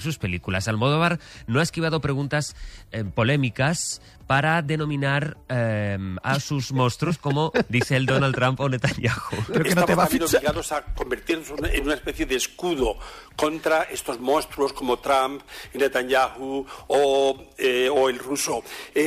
dirigir sus películas. Almodóvar no ha esquivado preguntas polémicas para denominar a sus monstruos como dice el Donald Trump o Netanyahu. Estamos también obligados a convertirnos en una especie de escudo contra estos monstruos como Trump, Netanyahu o el ruso.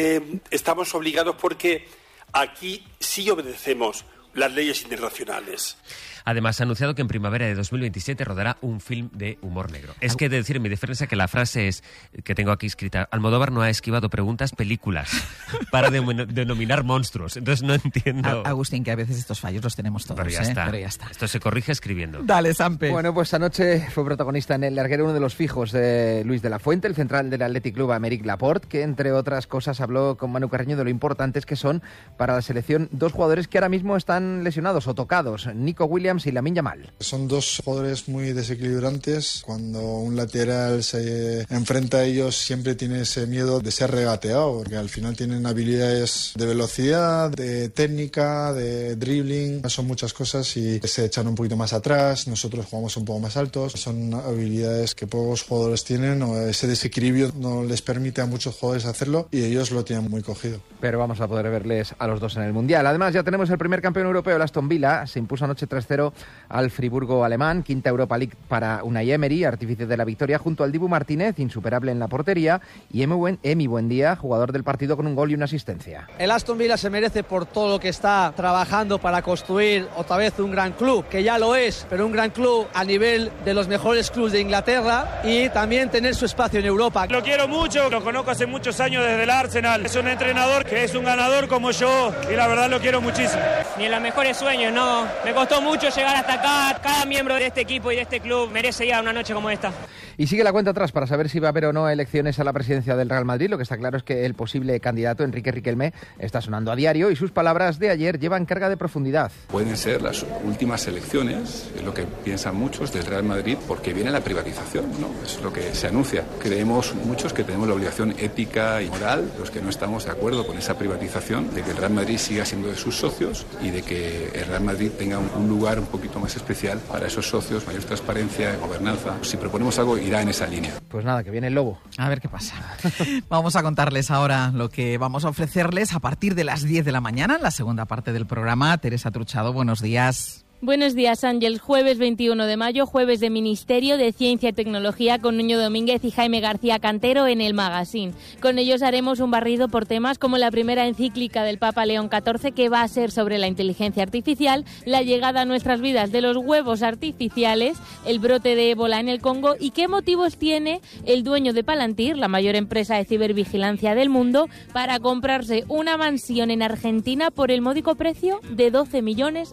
Estamos obligados porque aquí sí obedecemos las leyes internacionales. Además, ha anunciado que en primavera de 2027 rodará un film de humor negro. Es que he de decir en mi defensa que la frase es, que tengo aquí escrita, Almodóvar no ha esquivado preguntas, películas, para denominar monstruos. Entonces no entiendo. Agustín, que a veces estos fallos los tenemos todos. Pero ya está. Esto se corrige escribiendo. Dale, Sampe. Bueno, pues anoche fue protagonista en El Larguero uno de los fijos de Luis de la Fuente, el central del Athletic Club, Aymeric Laporte, que entre otras cosas habló con Manu Carreño de lo importantes que son para la selección dos jugadores que ahora mismo están lesionados o tocados, Nico Williams y Lamine Yamal. Son dos jugadores muy desequilibrantes. Cuando un lateral se enfrenta a ellos siempre tiene ese miedo de ser regateado, porque al final tienen habilidades de velocidad, de técnica, de dribbling, son muchas cosas y se echan un poquito más atrás, nosotros jugamos un poco más altos, son habilidades que pocos jugadores tienen, o ese desequilibrio no les permite a muchos jugadores hacerlo y ellos lo tienen muy cogido. Pero vamos a poder verles a los dos en el Mundial. Además ya tenemos el primer campeón europeo, el Aston Villa, se impuso anoche 3-0 al Friburgo alemán, quinta Europa League para Unai Emery, artífice de la victoria, junto al Dibu Martínez, insuperable en la portería, y Emi Buendía, jugador del partido con un gol y una asistencia. El Aston Villa se merece por todo lo que está trabajando para construir otra vez un gran club, que ya lo es, pero un gran club a nivel de los mejores clubes de Inglaterra y también tener su espacio en Europa. Lo quiero mucho, lo conozco hace muchos años desde el Arsenal. Es un entrenador que es un ganador como yo y la verdad lo quiero muchísimo. Ni en los mejores sueños, no. Me costó mucho llegar hasta acá. Cada miembro de este equipo y de este club merece ir a una noche como esta. Y sigue la cuenta atrás para saber si va a haber o no elecciones a la presidencia del Real Madrid. Lo que está claro es que el posible candidato, Enrique Riquelme, está sonando a diario y sus palabras de ayer llevan carga de profundidad. Pueden ser las últimas elecciones, es lo que piensan muchos del Real Madrid, porque viene la privatización, ¿no? Es lo que se anuncia. Creemos muchos que tenemos la obligación ética y moral, los que no estamos de acuerdo con esa privatización, de que el Real Madrid siga siendo de sus socios y de que el Real Madrid tenga un lugar un poquito más especial para esos socios, mayor transparencia, gobernanza. Si proponemos algo, irá en esa línea. Pues nada, que viene el lobo. A ver qué pasa. Vamos a contarles ahora lo que vamos a ofrecerles a partir de las 10 de la mañana, en la segunda parte del programa. Teresa Truchado, buenos días. Buenos días, Ángel. Jueves 21 de mayo, jueves de Ministerio de Ciencia y Tecnología con Nuño Domínguez y Jaime García Cantero en el Magazine. Con ellos haremos un barrido por temas como la primera encíclica del Papa León XIV, que va a ser sobre la inteligencia artificial, la llegada a nuestras vidas de los huevos artificiales, el brote de ébola en el Congo y qué motivos tiene el dueño de Palantir, la mayor empresa de cibervigilancia del mundo, para comprarse una mansión en Argentina por el módico precio de $12 millones.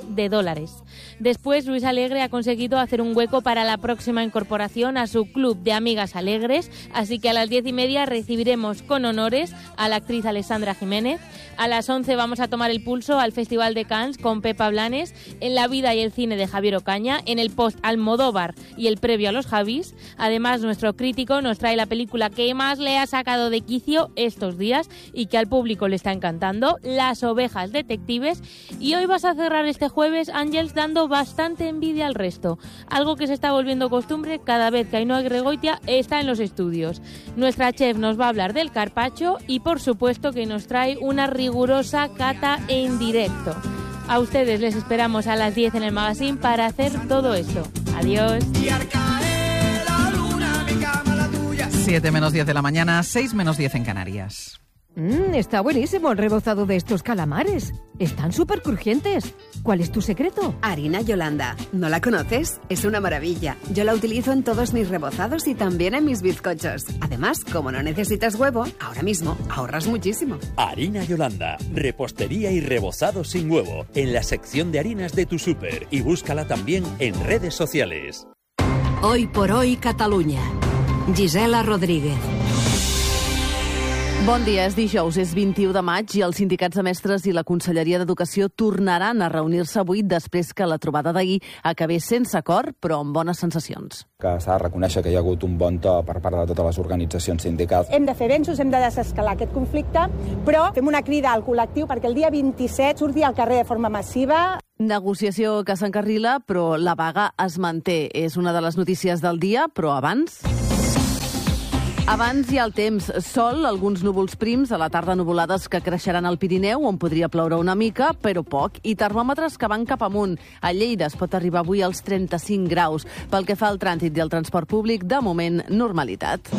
Después, Luis Alegre ha conseguido hacer un hueco para la próxima incorporación a su club de amigas alegres, así que a las 10:30 recibiremos con honores a la actriz Alessandra Jiménez. A las 11 vamos a tomar el pulso al Festival de Cannes con Pepa Blanes, en la vida y el cine de Javier Ocaña, en el post Almodóvar y el previo a los Javis. Además, nuestro crítico nos trae la película que más le ha sacado de quicio estos días y que al público le está encantando, Las ovejas detectives. Y hoy vas a cerrar este jueves, Ángels, dando bastante envidia al resto, algo que se está volviendo costumbre cada vez que Ainhoa Gregoitia está en los estudios. Nuestra chef nos va a hablar del carpaccio y por supuesto que nos trae una rigurosa cata en directo. A ustedes les esperamos a las 10 en el Magazine para hacer todo esto. Adiós. 7 menos 10 de la mañana, 6 menos 10 en Canarias. Está buenísimo el rebozado de estos calamares. Están súper crujientes. ¿Cuál es tu secreto? Harina Yolanda. ¿No la conoces? Es una maravilla. Yo la utilizo en todos mis rebozados y también en mis bizcochos. Además, como no necesitas huevo, ahora mismo ahorras muchísimo. Harina Yolanda. Repostería y rebozado sin huevo. En la sección de harinas de tu súper. Y búscala también en redes sociales. Hoy por hoy, Catalunya. Gisela Rodríguez. Bon dia, és dijous, és 21 de maig i els sindicats de mestres i la Conselleria d'Educació tornaran a reunir-se avui després que la trobada d'ahir acabés sense acord, però amb bones sensacions. Que s'ha de reconèixer que hi ha hagut un bon to per part de totes les organitzacions sindicals. Hem de fer avenços, hem de desescalar aquest conflicte, però fem una crida al col·lectiu perquè el dia 27 surti al carrer de forma massiva. Negociació que s'encarrila, però la vaga es manté. És una de les notícies del dia, però abans... Abans hi ha el temps. Sol, alguns núvols prims, a la tarda nuvolades que creixeran al Pirineu, on podria ploure una mica, però poc, i termòmetres que van cap amunt. A Lleida es pot arribar avui als 35 graus. Pel que fa al trànsit i al transport públic, de moment, normalitat.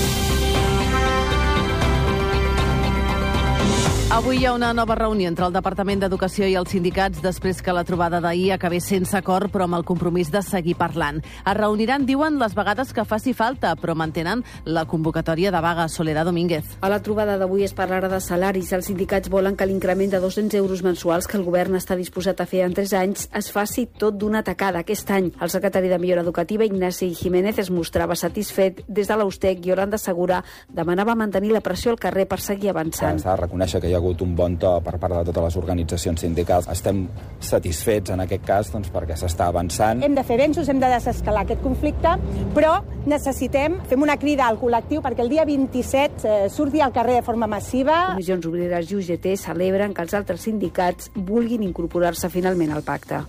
Avui hi ha una nova reunió entre el Departament d'Educació i els sindicats després que la trobada d'ahir acabés sense acord, però amb el compromís de seguir parlant. Es reuniran, diuen, les vegades que faci falta, però mantenen la convocatòria de vaga. Soledad Domínguez. A la trobada d'avui es parlarà de salaris. Els sindicats volen que l'increment de 200 euros mensuals que el govern està disposat a fer en 3 anys es faci tot d'una tacada aquest any. El secretari de Millora Educativa, Ignasi Jiménez, es mostrava satisfet. Des de l'Austec, Yolanda Segura demanava mantenir la pressió al carrer per seguir avançant. S'ha de reconèixer que hi ha hagut un bon to per part de totes les organitzacions sindicals. Estem satisfets en aquest cas perquè s'està avançant. Hem de fer avenços, hem de desescalar aquest conflicte, però fem una crida al col·lectiu perquè el dia 27 surti al carrer de forma massiva. Comissions Obreres i UGT celebren que els altres sindicats vulguin incorporar-se finalment al pacte.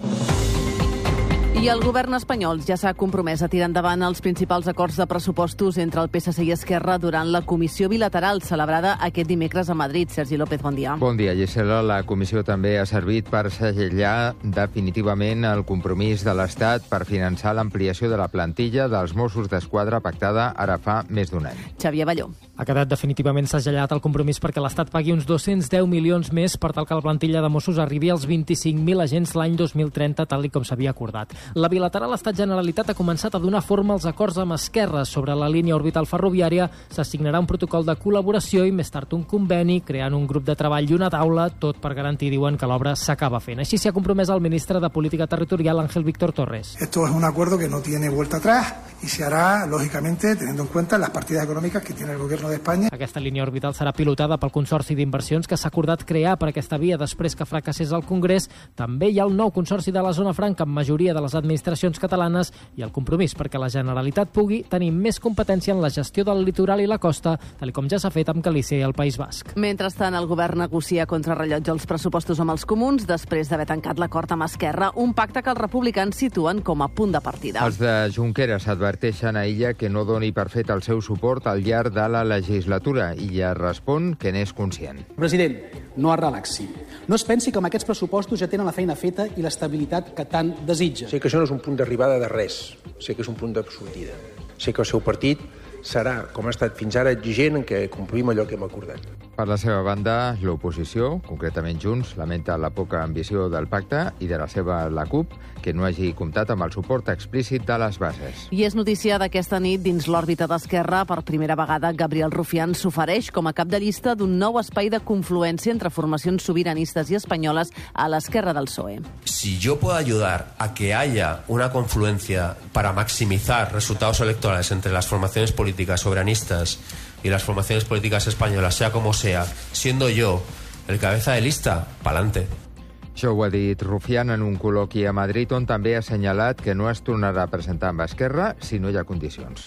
I el govern espanyol ja s'ha compromès a tirar endavant els principals acords de pressupostos entre el PSC i Esquerra durant la comissió bilateral celebrada aquest dimecres a Madrid. Sergi López, bon dia. Bon dia, Gisela. La comissió també ha servit per segellar definitivament el compromís de l'Estat per finançar l'ampliació de la plantilla dels Mossos d'Esquadra pactada ara fa més d'un any. Xavier Balló. Ha quedat definitivament segellat el compromís perquè l'Estat pagui uns 210 milions més per tal que la plantilla de Mossos arribi als 25.000 agents l'any 2030, tal com s'havia acordat. La bilateral Estat-Generalitat ha començat a donar forma als acords amb Esquerra. Sobre la línia orbital ferroviària s'assignarà un protocol de col·laboració i més tard un conveni, creant un grup de treball i una taula, tot per garantir, diuen, que l'obra s'acaba fent. Així s'hi ha compromès el ministre de Política Territorial, Ángel Víctor Torres. Esto es un acuerdo que no tiene vuelta atrás y se hará, lógicamente, teniendo en cuenta las partidas económicas que tiene el gobierno de España. Aquesta línia orbital serà pilotada pel Consorci d'Inversions que s'ha acordat crear per aquesta via després que fracassés al Congrés. També hi ha el nou Consorci de la Zona Franca amb majoria de les administracions catalanes i el compromís perquè la Generalitat pugui tenir més competència en la gestió del litoral i la costa, tal com ja s'ha fet amb Galícia i el País Basc. Mentrestant, el govern negocia contra rellotge els pressupostos amb els comuns després d'haver tancat l'acord amb Esquerra, un pacte que els republicans situen com a punt de partida. Els de Junqueras adverteixen a Illa que no doni per fet el seu suport al llarg de la legislatura. Illa respon que n'és conscient. President, no es relaxi. No es pensi que amb aquests pressupostos ja tenen la feina feta i l'estabilitat que tant desitja. Sé que això no és un punt d'arribada de res, sé que és un punt de sortida. Sé que el seu partit serà, com ha estat fins ara, exigent en què complim allò que hem acordat. Per la seva banda, l'oposició, concretament Junts, lamenta la poca ambició del pacte i de la seva la CUP, que no hagi comptat amb el suport explícit de les bases. I és notícia d'aquesta nit dins l'òrbita d'Esquerra. Per primera vegada, Gabriel Rufián s'ofereix com a cap de llista d'un nou espai de confluència entre formacions sobiranistes i espanyoles a l'esquerra del PSOE. Si yo puedo ayudar a que haya una confluencia para maximizar resultados electorales entre las formaciones políticas soberanistas y las formaciones políticas españolas, sea como sea, siendo yo el cabeza de lista, pa'lante. Això ho ha dit Rufián en un col·loqui a Madrid, on també ha assenyalat que no es tornarà a presentar amb Esquerra si no hi ha condicions.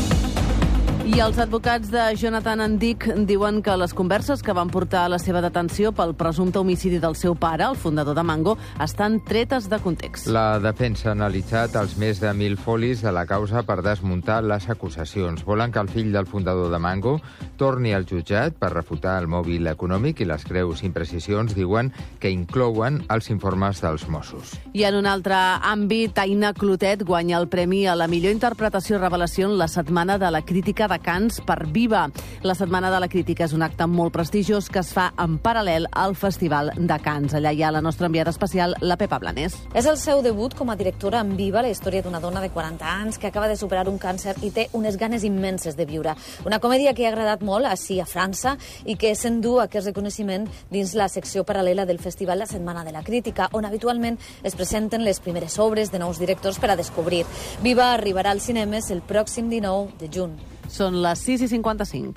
I els advocats de Jonathan Andic diuen que les converses que van portar a la seva detenció pel presumpte homicidi del seu pare, el fundador de Mango, estan tretes de context. La defensa ha analitzat els més de 1.000 folis de la causa per desmuntar les acusacions. Volen que el fill del fundador de Mango torni al jutjat per refutar el mòbil econòmic i les greus imprecisions, diuen, que inclouen els informes dels Mossos. I en un altre àmbit, Aina Clotet guanya el premi a la millor interpretació revelació en la Setmana de la Crítica de Cants per Viva. La Setmana de la Crítica és un acte molt prestigiós que es fa en paral·lel al Festival de Cants. Allà hi ha la nostra enviada especial, la Pepa Blanes. És el seu debut com a directora en Viva, la història d'una dona de 40 anys que acaba de superar un càncer i té unes ganes immenses de viure. Una comèdia que ha agradat molt així a França i que s'endú aquest reconeixement dins la secció paral·lela del Festival La Setmana de la Crítica, on habitualment es presenten les primeres obres de nous directors per a descobrir. Viva arribarà als cinemes el pròxim 19 de juny. Són les 6:55.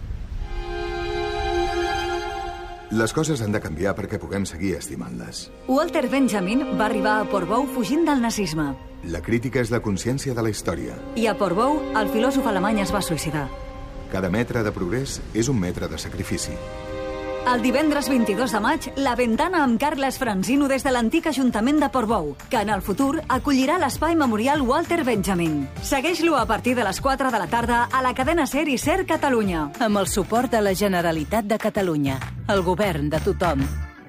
Les coses han de canviar perquè puguem seguir estimant-les. Walter Benjamin va arribar a Portbou fugint del nazisme. La crítica és la consciència de la història. I a Portbou, el filòsof alemany es va suïcidar. Cada metre de progrés és un metre de sacrifici. El divendres 22 de maig, la Ventana amb Carles Franzino des de l'antic Ajuntament de Portbou, que en el futur acollirà l'Espai Memorial Walter Benjamin. Segueix-lo a partir de les 4 de la tarda a la cadena SER i SER Catalunya. Amb el suport de la Generalitat de Catalunya, el govern de tothom.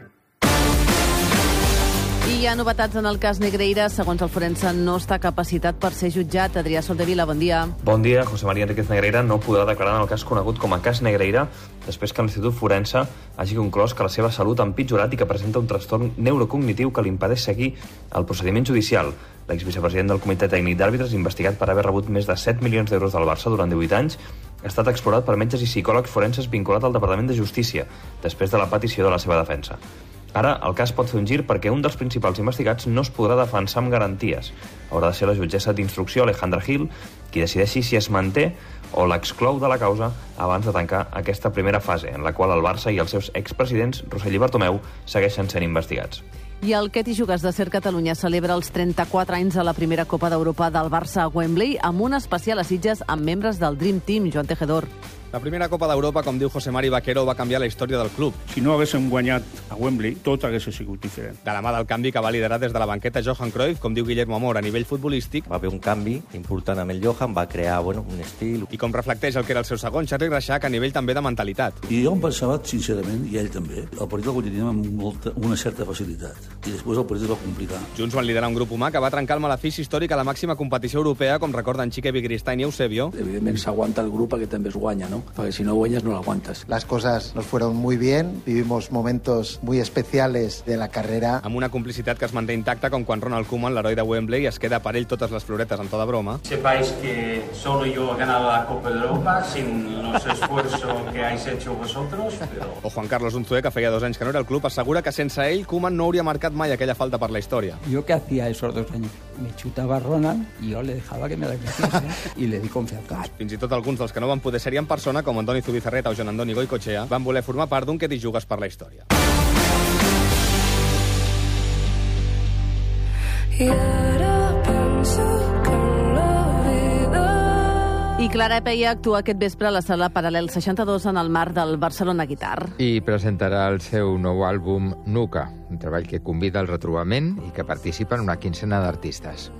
I hi ha novetats en el cas Negreira. Segons el forense, no està capacitat per ser jutjat. Adrià Soldevila, bon dia. Bon dia. José María Enríquez Negreira no podrà declarar en el cas conegut com a cas Negreira després que l'Institut Forense hagi conclòs que la seva salut ha empitjorat i que presenta un trastorn neurocognitiu que li impedeix seguir el procediment judicial. L'exvicepresident del Comitè Tècnic d'Àrbitres, investigat per haver rebut més de 7 milions d'euros del Barça durant 18 anys, ha estat explorat per metges i psicòlegs forenses vinculat al Departament de Justícia, després de la petició de la seva defensa. Ara, el cas pot fer un gir perquè un dels principals investigats no es podrà defensar amb garanties. Haurà de ser la jutgessa d'instrucció, Alejandra Gil, qui decideixi si es manté o l'exclou de la causa abans de tancar aquesta primera fase, en la qual el Barça i els seus expresidents, Rossell i Bartomeu, segueixen sent investigats. I el Què t'hi jugues de SER Catalunya celebra els 34 anys de la primera Copa d'Europa del Barça a Wembley amb un especial a Sitges amb membres del Dream Team, Joan Tejedor. La primera Copa d'Europa, com diu José Mari Vaquero, va canviar la història del club. Si no haguéssim guanyat a Wembley, tot hagués sigut diferent. De la mà del canvi que va liderar des de la banqueta Johan Cruyff, com diu Guillermo Amor, a nivell futbolístic. Va haver un canvi important amb el Johan, va crear un estil. I com reflecteix el que era el seu segon, Charly Reixac, a nivell també de mentalitat. I jo em pensava, sincerament, i ell també, el partit el guanyaríem amb una certa facilitat. I després el partit es va complicar. Junts van liderar un grup humà que va trencar el malefici històric a la màxima competició europea, com recorden Quique Vigristain i Eusebio. Evidentment s'aguanta el grup perquè també es guanya, no? Perquè si no guanyes no lo aguantas. Las cosas nos fueron muy bien, vivimos momentos muy especiales de la carrera. Amb una complicitat que es manté intacta, com quan Ronald Koeman, l'heroi de Wembley, es queda per ell totes les floretes en toda broma. Sepáis que solo yo he ganado la Copa de Europa sin los esfuerzos que habéis hecho vosotros. Pero... O Juan Carlos Unzué, que feia 2 anys que no era al club, assegura que sense ell Koeman no hauria marcat mai aquella falta per la història. ¿Yo qué hacía esos 2 años? Me chutaba a Ronald y yo le dejaba que me la metiese y le di confianza. Fins i tot alguns dels que no van poder ser-hi en persona, com Antoni Zubizarreta o Joan Andoni Goicoechea, van voler formar part d'un Què t'hi jugues per la història. I Clara Epeia actua aquest vespre a la sala Paral·lel 62 en el marc del Barcelona Guitar. I presentarà el seu nou àlbum Nuca, un treball que convida al retrobament i que participa en una quincena d'artistes.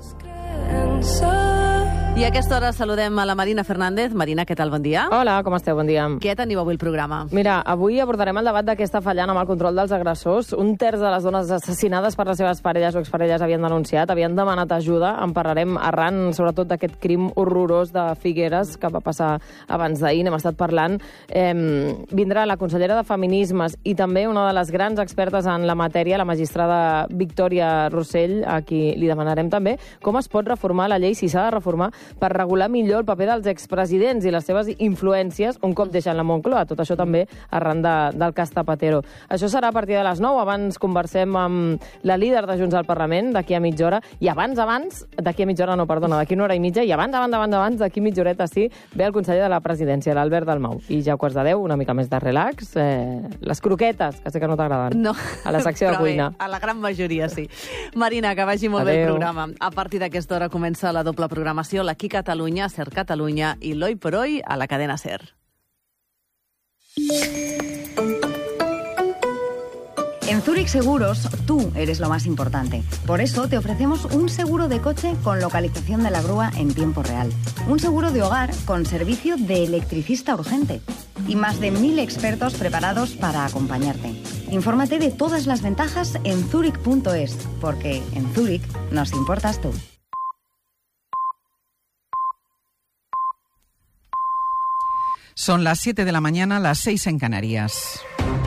I a aquesta hora saludem a la Marina Fernández. Marina, què tal? Bon dia. Hola, com esteu? Bon dia. Què teniu avui el programa? Mira, avui abordarem el debat de què està fallant amb el control dels agressors. Un terç de les dones assassinades per les seves parelles o exparelles havien denunciat, havien demanat ajuda. En parlarem arran, sobretot, d'aquest crim horrorós de Figueres que va passar abans d'ahir. N'hem estat parlant. Vindrà la consellera de Feminismes i també una de les grans expertes en la matèria, la magistrada Victòria Rossell, a qui li demanarem també com es pot reformar la llei, si s'ha de reformar, per regular millor el paper dels expresidents i les seves influències un cop deixen la Moncloa. Tot això també arran del cas Zapatero. Això serà a partir de les 9. Abans conversem amb la líder de Junts al Parlament, d'aquí a mitja hora, i d'aquí a mitja hora, no, perdona, d'aquí una hora i mitja, i abans, d'aquí mitja horeta, sí, ve el conseller de la Presidència, l'Albert Dalmau. I ja a 9:15, una mica més de relax, les croquetes, que sé que no t'agraden, no, a la secció de cuina. Bé, a la gran majoria, sí. Marina, que vagi molt bé el programa. A partir d'aquesta hora comença la doble programació, l'Aquí Catalunya, SER Catalunya i l'Hoy por Hoy a la cadena SER. En Zurich Seguros, tú eres lo más importante. Por eso te ofrecemos un seguro de coche con localización de la grúa en tiempo real. Un seguro de hogar con servicio de electricista urgente. Y más de 1000 expertos preparados para acompañarte. Infórmate de todas las ventajas en zurich.es, porque en Zurich nos importas tú. Son las 7 de la mañana, las 6 en Canarias.